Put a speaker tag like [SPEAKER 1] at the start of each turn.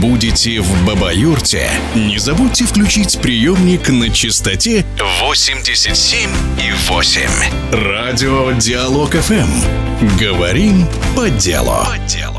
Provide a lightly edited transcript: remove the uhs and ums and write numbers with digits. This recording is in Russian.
[SPEAKER 1] будете в Баба-Юрте, не забудьте включить приемник на частоте 87,8. Радио Диалог ФМ. Говорим по делу.